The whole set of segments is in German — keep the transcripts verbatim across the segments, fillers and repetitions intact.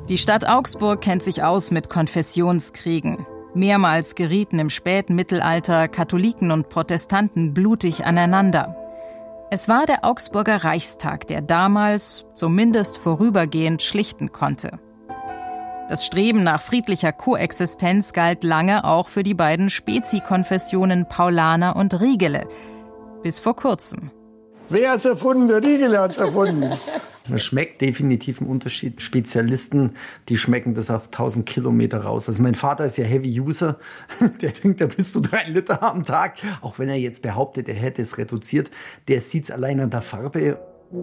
Die Stadt Augsburg kennt sich aus mit Konfessionskriegen. Mehrmals gerieten im späten Mittelalter Katholiken und Protestanten blutig aneinander. Es war der Augsburger Reichstag, der damals, zumindest vorübergehend, schlichten konnte. Das Streben nach friedlicher Koexistenz galt lange auch für die beiden Spezi-Konfessionen Paulaner und Riegele. Bis vor kurzem. Wer hat's erfunden? Der Riegele hat's erfunden. Es schmeckt definitiv einen Unterschied. Spezialisten, die schmecken das auf tausend Kilometer raus. Also mein Vater ist ja Heavy-User. Der denkt, da bist du drei Liter am Tag. Auch wenn er jetzt behauptet, er hätte es reduziert. Der sieht's allein an der Farbe.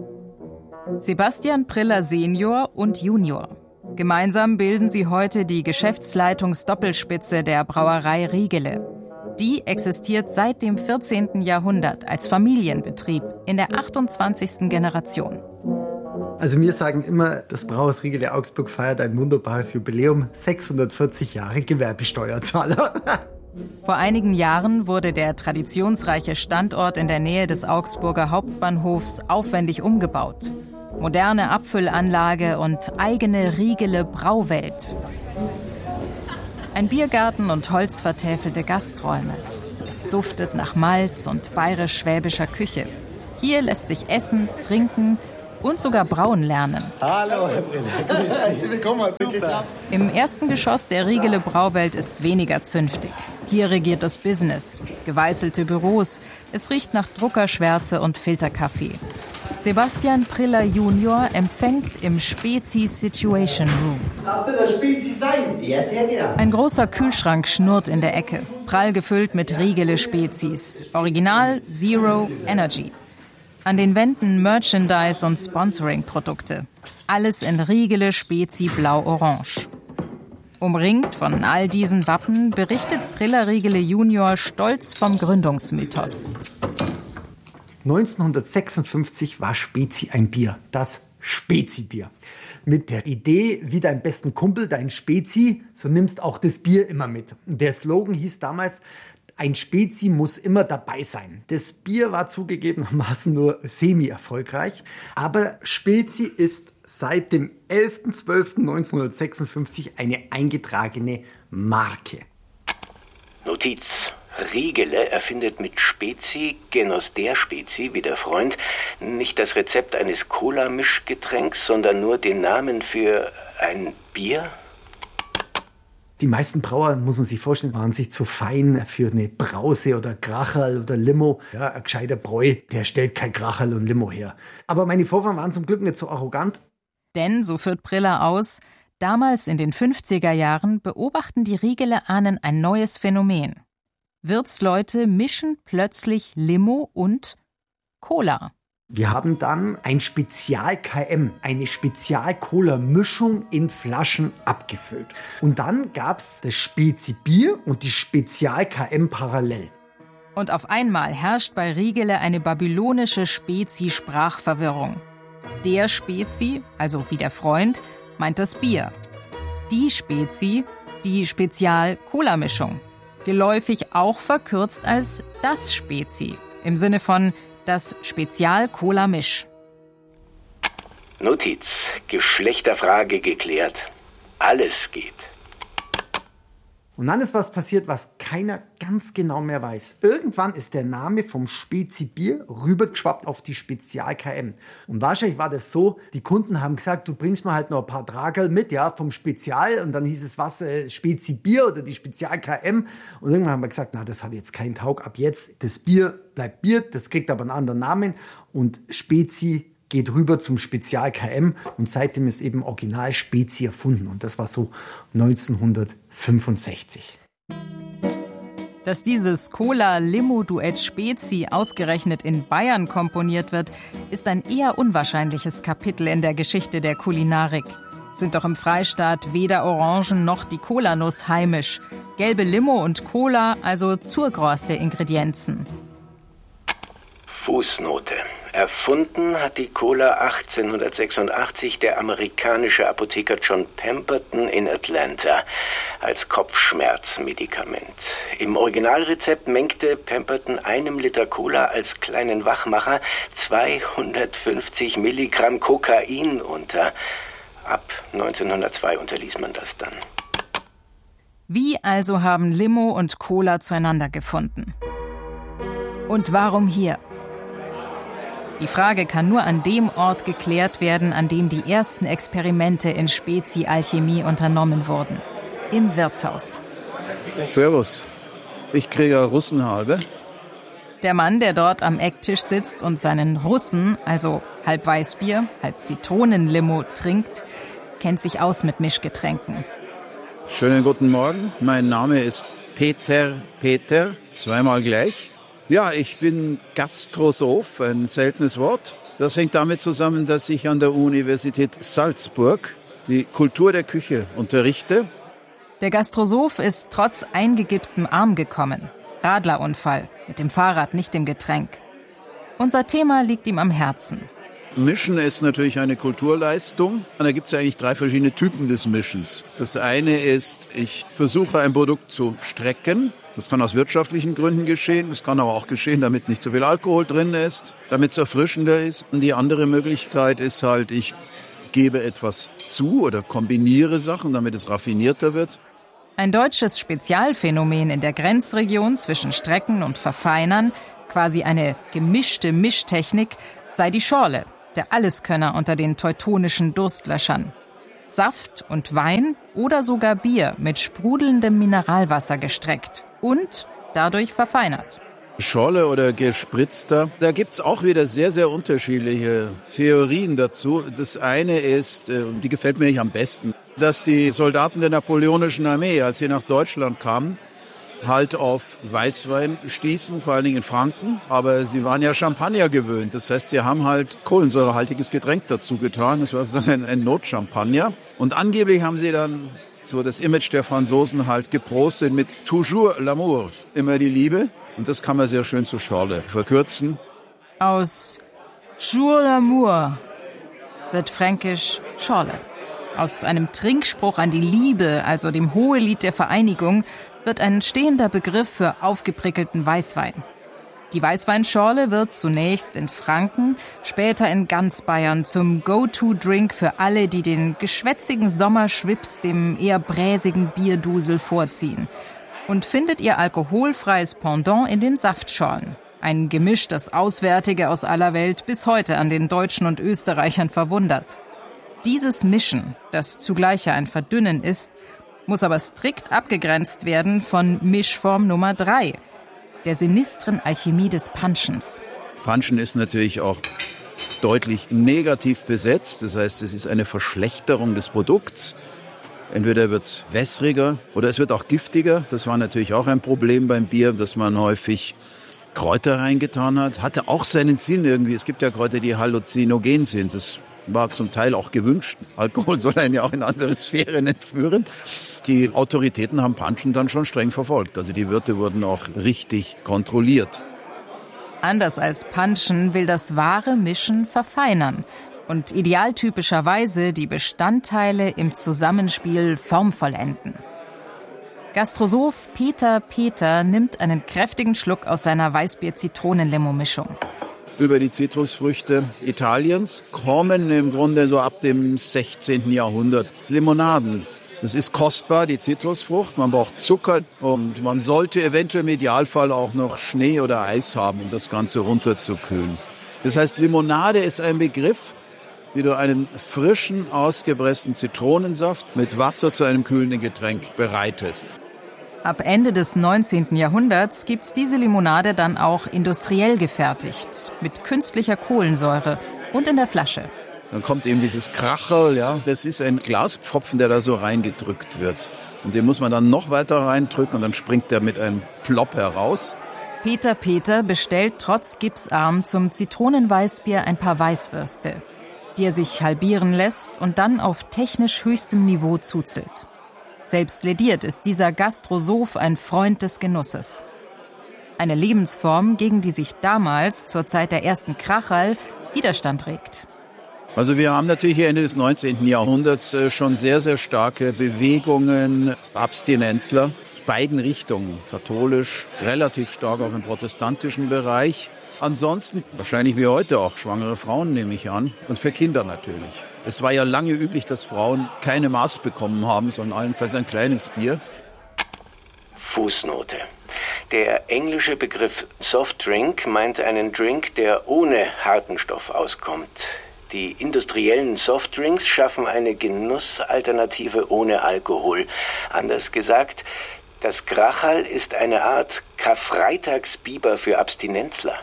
Sebastian Priller Senior und Junior. Gemeinsam bilden sie heute die Geschäftsleitungsdoppelspitze der Brauerei Riegele. Die existiert seit dem vierzehnten Jahrhundert als Familienbetrieb in der achtundzwanzigsten Generation. Also wir sagen immer, das Brauhaus Riegele Augsburg feiert ein wunderbares Jubiläum, sechshundertvierzig Jahre Gewerbesteuerzahler. Vor einigen Jahren wurde der traditionsreiche Standort in der Nähe des Augsburger Hauptbahnhofs aufwendig umgebaut. Moderne Abfüllanlage und eigene Riegele Brauwelt. Ein Biergarten und holzvertäfelte Gasträume. Es duftet nach Malz und bayerisch-schwäbischer Küche. Hier lässt sich essen, trinken und sogar brauen lernen. Hallo, Herr Priller. Grüß Sie. Willkommen. Im ersten Geschoss der Riegele Brauwelt ist es weniger zünftig. Hier regiert das Business. Geweißelte Büros. Es riecht nach Druckerschwärze und Filterkaffee. Sebastian Priller Junior empfängt im Spezi Situation Room. Darf denn der Spezi sein? Ja, sehr gern. Ein großer Kühlschrank schnurrt in der Ecke, prall gefüllt mit Riegele Spezis. Original, Zero, Energy. An den Wänden Merchandise und Sponsoring-Produkte. Alles in Riegele Spezi Blau-Orange. Umringt von all diesen Wappen berichtet Priller Riegele Junior stolz vom Gründungsmythos. neunzehnhundertsechsundfünfzig war Spezi ein Bier, das Spezi-Bier. Mit der Idee, wie dein besten Kumpel, dein Spezi, so nimmst auch das Bier immer mit. Der Slogan hieß damals, ein Spezi muss immer dabei sein. Das Bier war zugegebenermaßen nur semi-erfolgreich, aber Spezi ist seit dem elften zwölften neunzehnhundertsechsundfünfzig eine eingetragene Marke. Notiz. Riegele erfindet mit Spezi, Genuss der Spezi, wie der Freund, nicht das Rezept eines Cola-Mischgetränks, sondern nur den Namen für ein Bier? Die meisten Brauer, muss man sich vorstellen, waren sich zu fein für eine Brause oder Kracherl oder Limo. Ja, ein gescheiter Bräu, der stellt kein Kracherl und Limo her. Aber meine Vorfahren waren zum Glück nicht so arrogant. Denn, so führt Priller aus, damals in den fünfziger Jahren beobachten die Riegele-Ahnen ein neues Phänomen. Wirtsleute mischen plötzlich Limo und Cola. Wir haben dann ein Spezial-K M, eine Spezial-Cola-Mischung in Flaschen abgefüllt. Und dann gab's das Spezi-Bier und die Spezial-K M parallel. Und auf einmal herrscht bei Riegele eine babylonische Spezi-Sprachverwirrung. Der Spezi, also wie der Freund, meint das Bier. Die Spezi, die Spezial-Cola-Mischung. Geläufig auch verkürzt als das Spezi, im Sinne von das Spezial-Cola-Misch. Notiz. Geschlechterfrage geklärt. Alles geht. Und dann ist was passiert, was keiner ganz genau mehr weiß. Irgendwann ist der Name vom Spezi-Bier rübergeschwappt auf die Spezial-K M. Und wahrscheinlich war das so, die Kunden haben gesagt, du bringst mir halt noch ein paar Tragerl mit, ja, vom Spezial. Und dann hieß es was, äh, Spezi-Bier oder die Spezial-K M. Und irgendwann haben wir gesagt, na, das hat jetzt keinen Taug. Ab jetzt, das Bier bleibt Bier, das kriegt aber einen anderen Namen. Und Spezi geht rüber zum Spezial-K M und seitdem ist eben Original Spezi erfunden. Und das war so neunzehnhundertfünfundsechzig. Dass dieses Cola-Limo-Duett Spezi ausgerechnet in Bayern komponiert wird, ist ein eher unwahrscheinliches Kapitel in der Geschichte der Kulinarik. Sind doch im Freistaat weder Orangen noch die Cola-Nuss heimisch. Gelbe Limo und Cola, also Zurgrost der Ingredienzen. Fußnote. Erfunden hat die Cola achtzehnhundertsechsundachtzig der amerikanische Apotheker John Pemberton in Atlanta als Kopfschmerzmedikament. Im Originalrezept mengte Pemberton einem Liter Cola als kleinen Wachmacher zweihundertfünfzig Milligramm Kokain unter. Ab neunzehnhundertzwei unterließ man das dann. Wie also haben Limo und Cola zueinander gefunden? Und warum hier? Die Frage kann nur an dem Ort geklärt werden, an dem die ersten Experimente in Spezi-Alchemie unternommen wurden. Im Wirtshaus. Servus. Ich kriege eine Russenhalbe. Der Mann, der dort am Ecktisch sitzt und seinen Russen, also halb Weißbier, halb Zitronenlimo trinkt, kennt sich aus mit Mischgetränken. Schönen guten Morgen. Mein Name ist Peter Peter, zweimal gleich. Ja, ich bin Gastrosoph, ein seltenes Wort. Das hängt damit zusammen, dass ich an der Universität Salzburg die Kultur der Küche unterrichte. Der Gastrosoph ist trotz eingegipstem Arm gekommen. Radlerunfall, mit dem Fahrrad, nicht dem Getränk. Unser Thema liegt ihm am Herzen. Mischen ist natürlich eine Kulturleistung. Und da gibt es ja eigentlich drei verschiedene Typen des Mischens. Das eine ist, ich versuche ein Produkt zu strecken. Das kann aus wirtschaftlichen Gründen geschehen. Das kann aber auch geschehen, damit nicht so viel Alkohol drin ist, damit es erfrischender ist. Und die andere Möglichkeit ist halt, ich gebe etwas zu oder kombiniere Sachen, damit es raffinierter wird. Ein deutsches Spezialphänomen in der Grenzregion zwischen Strecken und Verfeinern, quasi eine gemischte Mischtechnik, sei die Schorle, der Alleskönner unter den teutonischen Durstlöschern. Saft und Wein oder sogar Bier mit sprudelndem Mineralwasser gestreckt und dadurch verfeinert. Schorle oder gespritzter, da gibt's auch wieder sehr, sehr unterschiedliche Theorien dazu. Das eine ist, die gefällt mir nicht am besten, dass die Soldaten der napoleonischen Armee, als sie nach Deutschland kamen, halt auf Weißwein stießen, vor allen Dingen in Franken. Aber sie waren ja Champagner gewöhnt. Das heißt, sie haben halt kohlensäurehaltiges Getränk dazu getan. Das war sozusagen ein Notchampagner. Und angeblich haben sie dann so das Image der Franzosen halt geprostet mit toujours l'amour, immer die Liebe. Und das kann man sehr schön zur Schorle verkürzen. Aus Jour l'amour wird fränkisch Schorle. Aus einem Trinkspruch an die Liebe, also dem Hohelied der Vereinigung, wird ein stehender Begriff für aufgeprickelten Weißwein. Die Weißweinschorle wird zunächst in Franken, später in ganz Bayern zum Go-To-Drink für alle, die den geschwätzigen Sommerschwips dem eher bräsigen Bierdusel vorziehen. Und findet ihr alkoholfreies Pendant in den Saftschorlen. Ein Gemisch, das Auswärtige aus aller Welt bis heute an den Deutschen und Österreichern verwundert. Dieses Mischen, das zugleich ein Verdünnen ist, muss aber strikt abgegrenzt werden von Mischform Nummer drei, der sinistren Alchemie des Punchens. Punchen ist natürlich auch deutlich negativ besetzt, das heißt, es ist eine Verschlechterung des Produkts. Entweder wird es wässriger oder es wird auch giftiger. Das war natürlich auch ein Problem beim Bier, dass man häufig Kräuter reingetan hat. Hatte auch seinen Sinn irgendwie. Es gibt ja Kräuter, die halluzinogen sind. Das war zum Teil auch gewünscht. Alkohol soll einen ja auch in andere Sphären entführen. Die Autoritäten haben Punchen dann schon streng verfolgt. Also die Wirte wurden auch richtig kontrolliert. Anders als Punchen will das wahre Mischen verfeinern und idealtypischerweise die Bestandteile im Zusammenspiel formvollenden. Gastrosoph Peter Peter nimmt einen kräftigen Schluck aus seiner Weißbier-Zitronen-Limo-Mischung. Über die Zitrusfrüchte Italiens kommen im Grunde so ab dem sechzehnten Jahrhundert Limonaden. Das ist kostbar, die Zitrusfrucht. Man braucht Zucker und man sollte eventuell im Idealfall auch noch Schnee oder Eis haben, um das Ganze runterzukühlen. Das heißt, Limonade ist ein Begriff, wie du einen frischen, ausgepressten Zitronensaft mit Wasser zu einem kühlenden Getränk bereitest. Ab Ende des neunzehnten Jahrhunderts gibt's diese Limonade dann auch industriell gefertigt, mit künstlicher Kohlensäure und in der Flasche. Dann kommt eben dieses Kracherl, ja, das ist ein Glaspfropfen, der da so reingedrückt wird. Und den muss man dann noch weiter reindrücken und dann springt der mit einem Plop heraus. Peter Peter bestellt trotz Gipsarm zum Zitronenweißbier ein paar Weißwürste, die er sich halbieren lässt und dann auf technisch höchstem Niveau zuzelt. Selbst lediert ist dieser Gastrosoph ein Freund des Genusses. Eine Lebensform, gegen die sich damals, zur Zeit der ersten Kracherl, Widerstand regt. Also wir haben natürlich hier Ende des neunzehnten Jahrhunderts schon sehr, sehr starke Bewegungen, Abstinenzler, beiden Richtungen, katholisch, relativ stark auch im protestantischen Bereich, Ansonsten, wahrscheinlich wie heute auch, schwangere Frauen nehme ich an. Und für Kinder natürlich. Es war ja lange üblich, dass Frauen keine Maß bekommen haben, sondern allenfalls ein kleines Bier. Fußnote. Der englische Begriff Softdrink meint einen Drink, der ohne harten Stoff auskommt. Die industriellen Softdrinks schaffen eine Genussalternative ohne Alkohol. Anders gesagt, das Grachal ist eine Art Karfreitagsbiber für Abstinenzler.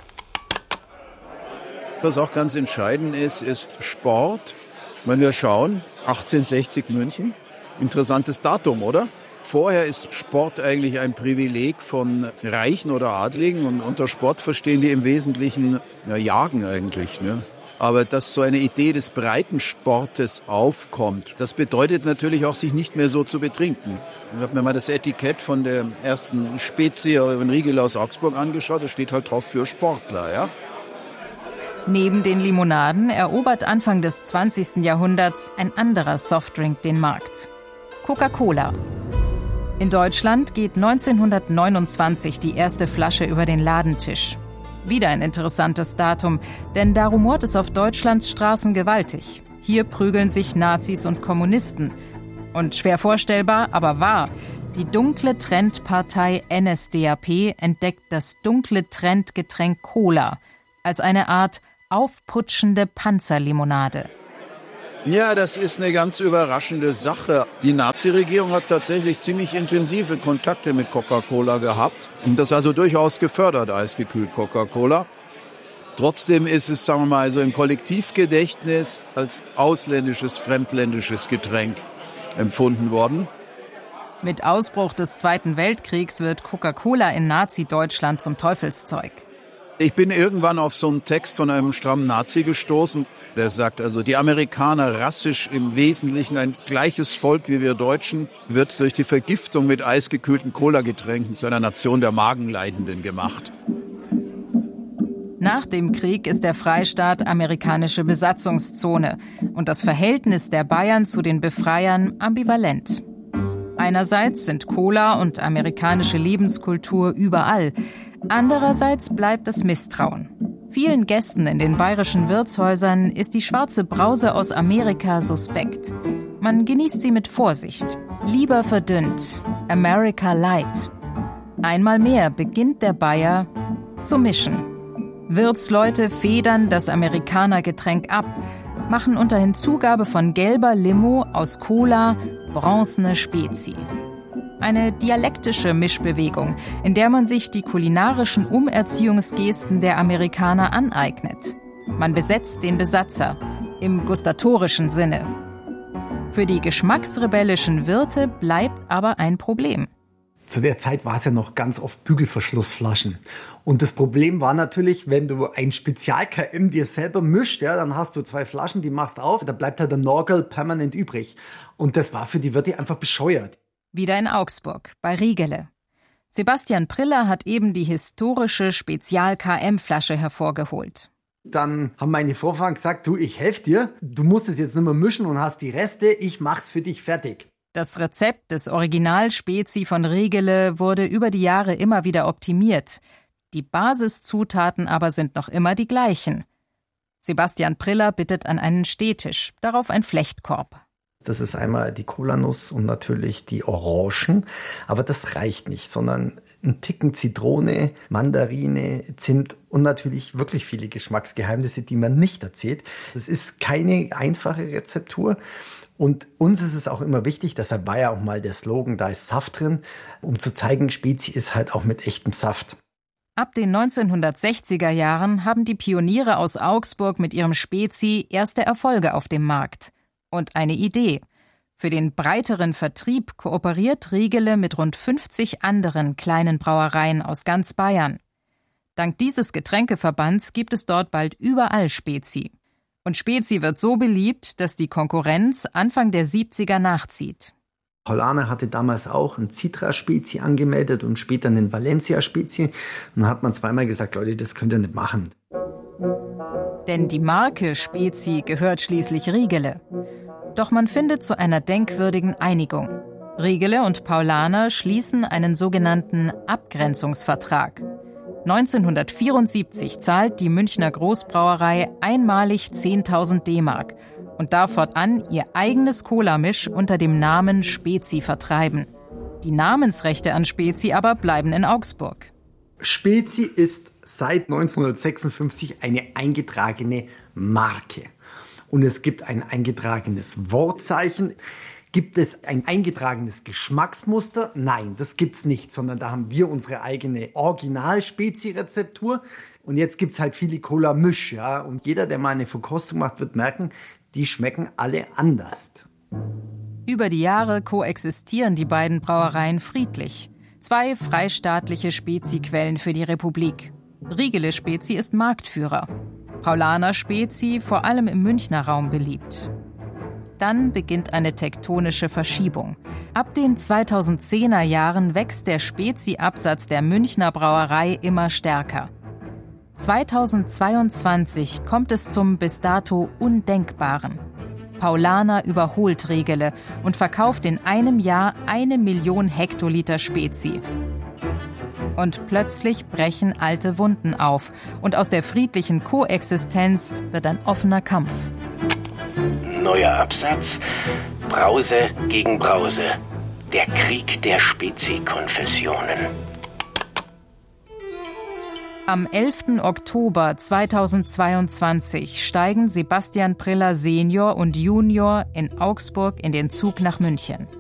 Was auch ganz entscheidend ist, ist Sport. Wenn wir schauen, achtzehnhundertsechzig München, interessantes Datum, oder? Vorher ist Sport eigentlich ein Privileg von Reichen oder Adligen und unter Sport verstehen die im Wesentlichen ja, Jagen eigentlich. Ne? Aber dass so eine Idee des Breitensportes aufkommt, das bedeutet natürlich auch, sich nicht mehr so zu betrinken. Ich habe mir mal das Etikett von der ersten Spezi in Riegele aus Augsburg angeschaut, da steht halt drauf für Sportler, ja. Neben den Limonaden erobert Anfang des zwanzigsten Jahrhunderts ein anderer Softdrink den Markt: Coca-Cola. In Deutschland geht neunzehnhundertneunundzwanzig die erste Flasche über den Ladentisch. Wieder ein interessantes Datum, denn da rumort es auf Deutschlands Straßen gewaltig. Hier prügeln sich Nazis und Kommunisten. Und schwer vorstellbar, aber wahr: Die dunkle Trendpartei N S D A P entdeckt das dunkle Trendgetränk Cola als eine Art aufputschende Panzerlimonade. Ja, das ist eine ganz überraschende Sache. Die Nazi-Regierung hat tatsächlich ziemlich intensive Kontakte mit Coca-Cola gehabt und das also durchaus gefördert, eisgekühlt Coca-Cola. Trotzdem ist es, sagen wir mal, also im Kollektivgedächtnis als ausländisches, fremdländisches Getränk empfunden worden. Mit Ausbruch des Zweiten Weltkriegs wird Coca-Cola in Nazi-Deutschland zum Teufelszeug. Ich bin irgendwann auf so einen Text von einem strammen Nazi gestoßen, der sagt also, die Amerikaner, rassisch im Wesentlichen ein gleiches Volk wie wir Deutschen, wird durch die Vergiftung mit eisgekühlten Cola-Getränken zu einer Nation der Magenleidenden gemacht. Nach dem Krieg ist der Freistaat amerikanische Besatzungszone und das Verhältnis der Bayern zu den Befreiern ambivalent. Einerseits sind Cola und amerikanische Lebenskultur überall, andererseits bleibt das Misstrauen. Vielen Gästen in den bayerischen Wirtshäusern ist die schwarze Brause aus Amerika suspekt. Man genießt sie mit Vorsicht. Lieber verdünnt. America Light. Einmal mehr beginnt der Bayer zu mischen. Wirtsleute federn das Amerikanergetränk ab, machen unter Hinzugabe von gelber Limo aus Cola bronzene Spezi. Eine dialektische Mischbewegung, in der man sich die kulinarischen Umerziehungsgesten der Amerikaner aneignet. Man besetzt den Besatzer, im gustatorischen Sinne. Für die geschmacksrebellischen Wirte bleibt aber ein Problem. Zu der Zeit war es ja noch ganz oft Bügelverschlussflaschen. Und das Problem war natürlich, wenn du ein Spezial-K M dir selber mischt, ja, dann hast du zwei Flaschen, die machst auf, da bleibt halt der Norgel permanent übrig. Und das war für die Wirte einfach bescheuert. Wieder in Augsburg, bei Riegele. Sebastian Priller hat eben die historische Spezial-K M-Flasche hervorgeholt. Dann haben meine Vorfahren gesagt, du, ich helfe dir, du musst es jetzt nicht mehr mischen und hast die Reste, ich mach's für dich fertig. Das Rezept des Original-Spezi von Riegele wurde über die Jahre immer wieder optimiert. Die Basiszutaten aber sind noch immer die gleichen. Sebastian Priller bittet an einen Stehtisch, darauf ein Flechtkorb. Das ist einmal die Kolanuss und natürlich die Orangen. Aber das reicht nicht, sondern ein Ticken Zitrone, Mandarine, Zimt und natürlich wirklich viele Geschmacksgeheimnisse, die man nicht erzählt. Das ist keine einfache Rezeptur. Und uns ist es auch immer wichtig, deshalb war ja auch mal der Slogan, da ist Saft drin, um zu zeigen, Spezi ist halt auch mit echtem Saft. Ab den neunzehnhundertsechziger Jahren haben die Pioniere aus Augsburg mit ihrem Spezi erste Erfolge auf dem Markt. Und eine Idee. Für den breiteren Vertrieb kooperiert Riegele mit rund fünfzig anderen kleinen Brauereien aus ganz Bayern. Dank dieses Getränkeverbands gibt es dort bald überall Spezi. Und Spezi wird so beliebt, dass die Konkurrenz Anfang der siebziger nachzieht. Paulaner hatte damals auch ein Citra-Spezi angemeldet und später einen Valencia-Spezi. Dann hat man zweimal gesagt, Leute, das könnt ihr nicht machen. Denn die Marke Spezi gehört schließlich Riegele. Doch man findet zu einer denkwürdigen Einigung. Riegele und Paulaner schließen einen sogenannten Abgrenzungsvertrag. neunzehnhundertvierundsiebzig zahlt die Münchner Großbrauerei einmalig zehntausend D-Mark und darf fortan ihr eigenes Cola-Misch unter dem Namen Spezi vertreiben. Die Namensrechte an Spezi aber bleiben in Augsburg. Spezi ist seit neunzehnhundertsechsundfünfzig eine eingetragene Marke. Und es gibt ein eingetragenes Wortzeichen. Gibt es ein eingetragenes Geschmacksmuster? Nein, das gibt's nicht, sondern da haben wir unsere eigene Original-Spezi-Rezeptur. Und jetzt gibt's halt viele Cola-Misch, ja. Und jeder, der mal eine Verkostung macht, wird merken, die schmecken alle anders. Über die Jahre koexistieren die beiden Brauereien friedlich. Zwei freistaatliche Spezi-Quellen für die Republik. Riegele Spezi ist Marktführer. Paulaner Spezi vor allem im Münchner Raum beliebt. Dann beginnt eine tektonische Verschiebung. Ab den zweitausendzehner Jahren wächst der Spezi-Absatz der Münchner Brauerei immer stärker. zweitausendzweiundzwanzig kommt es zum bis dato Undenkbaren. Paulaner überholt Riegele und verkauft in einem Jahr eine Million Hektoliter Spezi. Und plötzlich brechen alte Wunden auf und aus der friedlichen Koexistenz wird ein offener Kampf. Neuer Absatz, Brause gegen Brause. Der Krieg der Spezi-Konfessionen. Am elften Oktober zweitausendzweiundzwanzig steigen Sebastian Priller Senior und Junior in Augsburg in den Zug nach München.